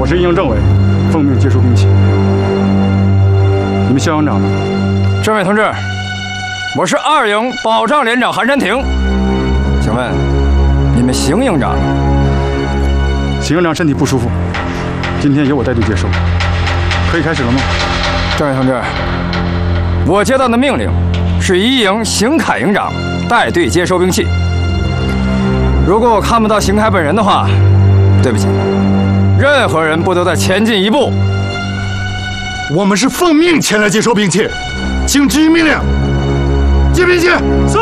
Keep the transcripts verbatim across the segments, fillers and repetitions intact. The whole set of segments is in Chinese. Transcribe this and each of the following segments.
我是一营政委，奉命接收兵器。你们肖营长呢？ 政委同志，我是二营保障连长韩山亭。请问，你们邢营长？ 邢营长身体不舒服，今天由我带队接收。可以开始了吗？ 政委同志，我接到的命令是一营邢凯营长带队接收兵器。如果我看不到邢凯本人的话，对不起，任何人不得再前进一步。 我们是奉命前来接收兵器，请执行命令，接兵器。 是。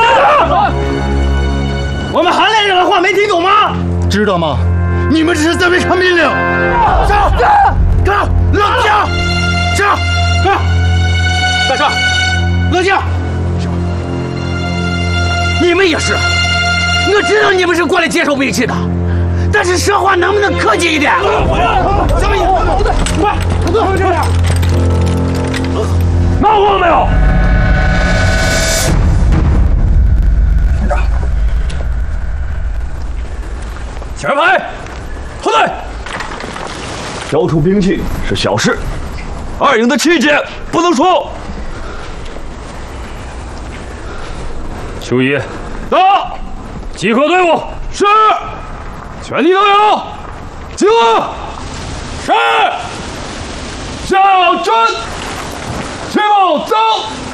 我们韩连长的话没听懂吗？ 知道吗？你们只是在违抗命令。上，干，冷静，上，干， 干上，冷静。你们也是，我知道你们是过来接收兵器的，但是说话能不能客气一点？什么意思？不对，快，不能这样。拿货了没有？连长，前排，后队。 交出兵器是小事，二营的气节不能输。 秋一，到，集合队伍。 是， 全体都有，集合。 是，向阵，请走。